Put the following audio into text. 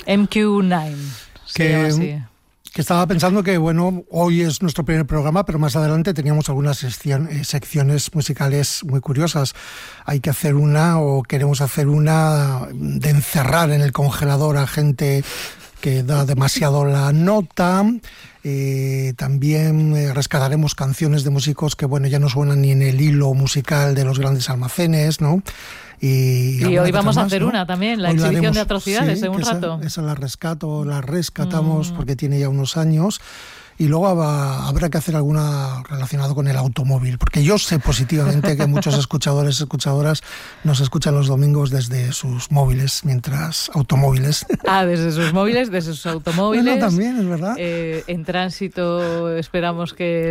MQ9 se llama así. Que estaba pensando que, bueno, hoy es nuestro primer programa, pero más adelante teníamos algunas secciones musicales muy curiosas. Hay que hacer una, o queremos hacer una, de encerrar en el congelador a gente que da demasiado la nota. También rescataremos canciones de músicos que, bueno, ya no suenan ni en el hilo musical de los grandes almacenes, ¿no? Y hoy vamos a hacer, ¿no?, una también, la exhibición haremos, de atrocidades, sí, en un rato. Esa la rescatamos porque tiene ya unos años. Y luego habrá que hacer alguna relacionada con el automóvil, porque yo sé positivamente que muchos escuchadores y escuchadoras nos escuchan los domingos desde sus móviles, automóviles. Desde sus móviles, desde sus automóviles. Bueno, también, es verdad. En tránsito esperamos que